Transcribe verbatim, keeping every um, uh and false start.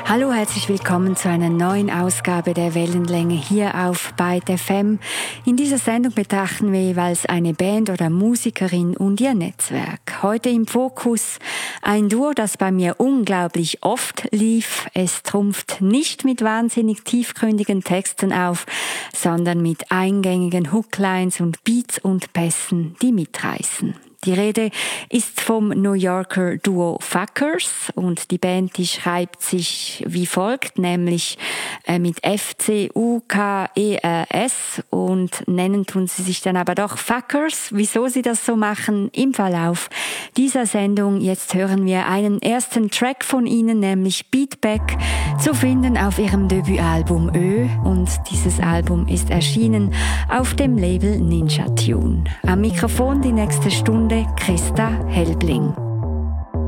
Hallo, herzlich willkommen zu einer neuen Ausgabe der Wellenlänge hier auf Byte F M. In dieser Sendung betrachten wir jeweils eine Band oder Musikerin und ihr Netzwerk. Heute im Fokus ein Duo, das bei mir unglaublich oft lief. Es trumpft nicht mit wahnsinnig tiefgründigen Texten auf, sondern mit eingängigen Hooklines und Beats und Pässen, die mitreißen. Die Rede ist vom New Yorker Duo Fuckers und die Band, die schreibt sich wie folgt, nämlich äh, mit F C U K E R S und nennen tun sie sich dann aber doch Fuckers. Wieso sie das so machen, im Verlauf dieser Sendung. Jetzt hören wir einen ersten Track von ihnen, nämlich Beatback, zu finden auf ihrem Debütalbum Ö, und dieses Album ist erschienen auf dem Label Ninja Tune. Am Mikrofon die nächste Stunde Christa Helbling.